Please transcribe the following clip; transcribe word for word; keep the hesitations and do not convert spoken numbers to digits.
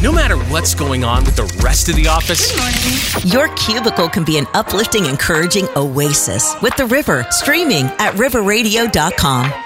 No matter what's going on with the rest of the office, your cubicle can be an uplifting, encouraging oasis with The River, streaming at river radio dot com.